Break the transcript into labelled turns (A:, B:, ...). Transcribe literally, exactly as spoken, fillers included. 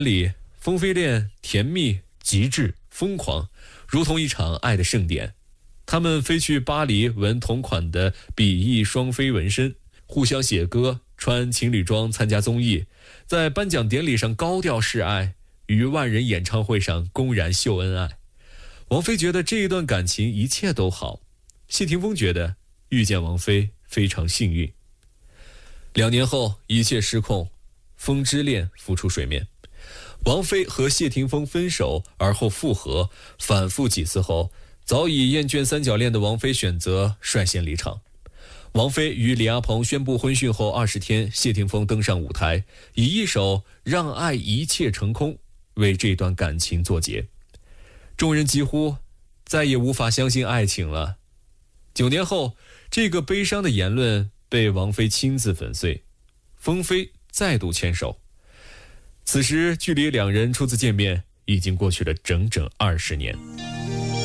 A: 里，风飞恋甜蜜、极致、疯狂，如同一场爱的盛典。他们飞去巴黎纹同款的比翼双飞纹身，互相写歌，穿情侣装参加综艺，在颁奖典礼上高调示爱，于万人演唱会上公然秀恩爱。王菲觉得这一段感情一切都好，谢霆锋觉得遇见王菲非常幸运。两年后一切失控，风之恋浮出水面。王菲和谢霆锋分手，而后复合，反复几次后，早已厌倦三角恋的王菲选择率先离场。王菲与李亚鹏宣布婚讯后二十天，谢霆锋登上舞台，以一首《让爱一切成空》为这段感情作结。众人几乎再也无法相信爱情了。九年后，这个悲伤的言论被王菲亲自粉碎，风飞再度牵手。此时距离两人初次见面已经过去了整整二十年。